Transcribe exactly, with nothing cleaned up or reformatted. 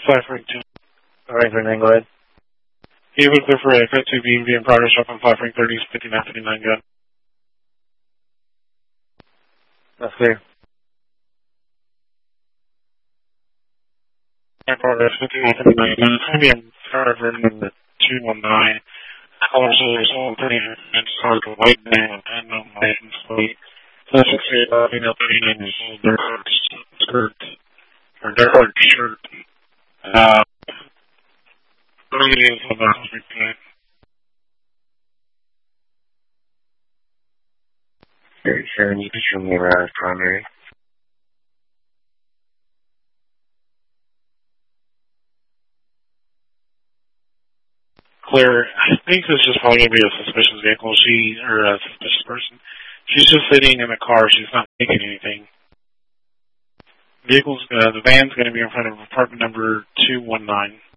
five three two. Alright, then go ahead. You would clear for a F two B and B in progress up on five ring thirty, fifty-nine fifty-nine gun. That's clear. In progress, fifty-nine fifty-nine gun. It's going to be in forever in the two one nine. Color solar soul pretty and start a white man and no license plate. That's a say about female thirty-nine years old, dark hard skirt, or dark hard shirt. Uh, what are we going to do about this replay? thirty-seven, you can show me around as primary. Clear. I think this is probably going to be a suspicious vehicle. She, or a suspicious person. She's just sitting in the car. She's not making anything. Vehicle's, uh, the van's going to be in front of apartment number two one nine.